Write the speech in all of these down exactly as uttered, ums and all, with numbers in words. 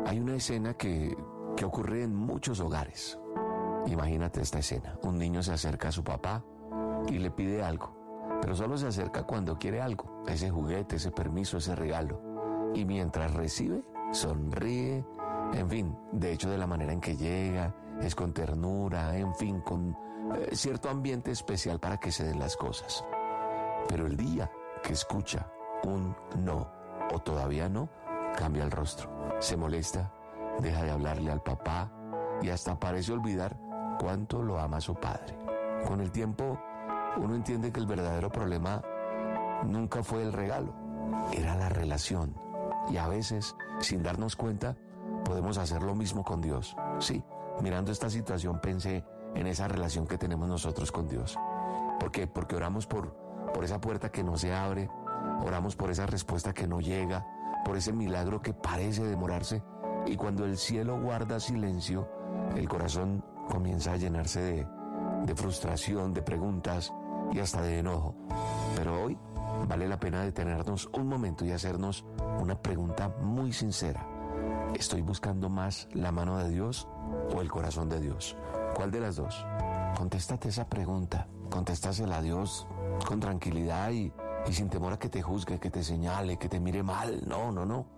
Hay una escena que, que ocurre en muchos hogares. Imagínate esta escena. Un niño se acerca a su papá y le pide algo, pero solo se acerca cuando quiere algo, ese juguete, ese permiso, ese regalo. Y mientras recibe, sonríe, en fin, de hecho de la manera en que llega, es con ternura, en fin, con eh, cierto ambiente especial para que se den las cosas. Pero el día que escucha un no o todavía no, cambia el rostro, se molesta, deja de hablarle al papá y hasta parece olvidar cuánto lo ama su padre. Con el tiempo, uno entiende que el verdadero problema nunca fue el regalo, era la relación. Y a veces, sin darnos cuenta, podemos hacer lo mismo con Dios. Sí, mirando esta situación pensé en esa relación que tenemos nosotros con Dios. ¿Por qué? Porque oramos por, por esa puerta que no se abre, oramos por esa respuesta que no llega, por ese milagro que parece demorarse, y cuando el cielo guarda silencio, el corazón comienza a llenarse de, de frustración, de preguntas y hasta de enojo. Pero hoy vale la pena detenernos un momento y hacernos una pregunta muy sincera. ¿Estoy buscando más la mano de Dios o el corazón de Dios? ¿Cuál de las dos? Contéstate esa pregunta, contéstasela a Dios con tranquilidad y, y sin temor a que te juzgue, que te señale, que te mire mal. No, no, no.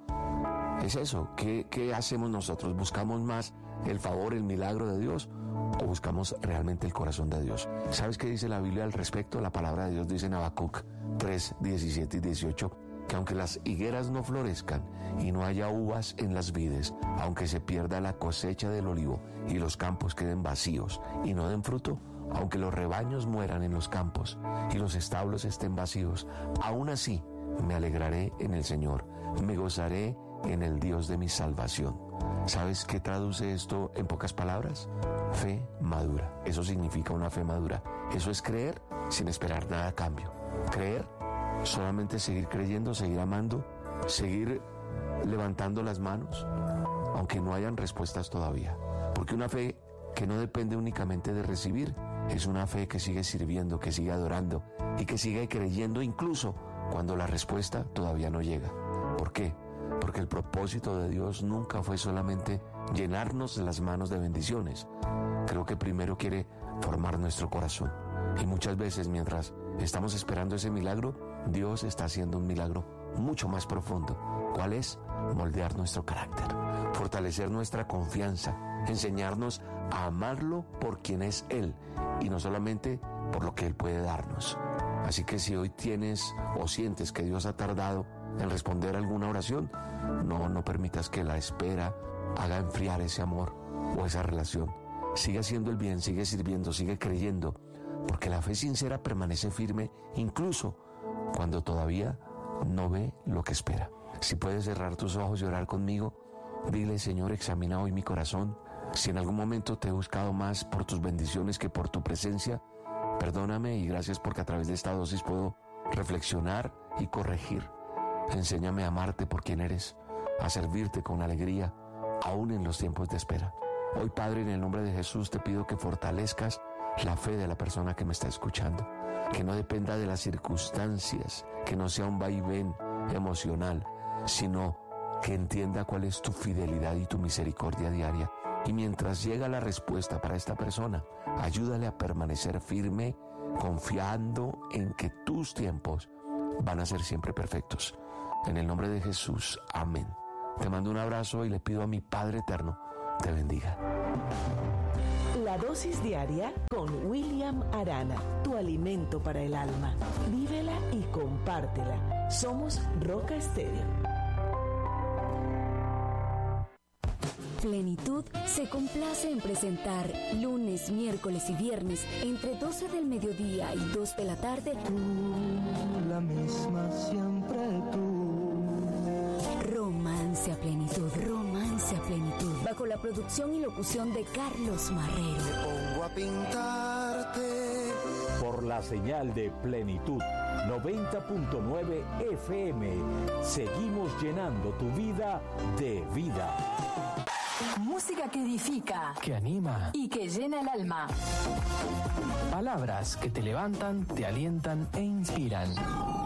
Es eso. ¿Qué, qué hacemos nosotros? ¿Buscamos más el favor, el milagro de Dios o buscamos realmente el corazón de Dios? ¿Sabes qué dice la Biblia al respecto? La palabra de Dios dice en Habacuc tres, diecisiete y dieciocho, que aunque las higueras no florezcan y no haya uvas en las vides, aunque se pierda la cosecha del olivo y los campos queden vacíos y no den fruto, aunque los rebaños mueran en los campos y los establos estén vacíos, aún así me alegraré en el Señor, me gozaré en el Dios de mi salvación. ¿Sabes qué traduce esto en pocas palabras? Fe madura. Eso significa una fe madura. Eso es creer sin esperar nada a cambio. Creer, solamente seguir creyendo, seguir amando, seguir levantando las manos, aunque no hayan respuestas todavía. Porque una fe que no depende únicamente de recibir, es una fe que sigue sirviendo, que sigue adorando y que sigue creyendo incluso cuando la respuesta todavía no llega. ¿Por qué? Porque el propósito de Dios nunca fue solamente llenarnos las manos de bendiciones. Creo que primero quiere formar nuestro corazón. Y muchas veces mientras estamos esperando ese milagro, Dios está haciendo un milagro mucho más profundo. ¿Cuál es? Moldear nuestro carácter, fortalecer nuestra confianza, enseñarnos a amarlo por quien es Él y no solamente por lo que Él puede darnos. Así que si hoy tienes o sientes que Dios ha tardado en responder alguna oración, no, no permitas que la espera haga enfriar ese amor o esa relación. Sigue haciendo el bien, sigue sirviendo, sigue creyendo, porque la fe sincera permanece firme incluso cuando todavía no ve lo que espera. Si puedes cerrar tus ojos y orar conmigo, dile: Señor, examina hoy mi corazón. Si en algún momento te he buscado más por tus bendiciones que por tu presencia, perdóname y gracias porque a través de esta dosis puedo reflexionar y corregir. Enséñame a amarte por quien eres, a servirte con alegría, aún en los tiempos de espera. Hoy, Padre, en el nombre de Jesús, te pido que fortalezcas la fe de la persona que me está escuchando, que no dependa de las circunstancias, que no sea un vaivén emocional, sino que entienda cuál es tu fidelidad y tu misericordia diaria. Y mientras llega la respuesta para esta persona, ayúdale a permanecer firme, confiando en que tus tiempos van a ser siempre perfectos. En el nombre de Jesús, amén. Te mando un abrazo y le pido a mi Padre Eterno te bendiga. La dosis diaria con William Arana, tu alimento para el alma. Vívela y compártela. Somos Roca Estéreo. Plenitud se complace en presentar lunes, miércoles y viernes entre doce del mediodía y dos de la tarde. Tú, la misma siempre tú. Romance a plenitud, romance a plenitud. Bajo la producción y locución de Carlos Marrero. Me pongo a pintarte. Por la señal de Plenitud noventa punto nueve F M. Seguimos llenando tu vida de vida. Música que edifica, que anima y que llena el alma. Palabras que te levantan, te alientan e inspiran.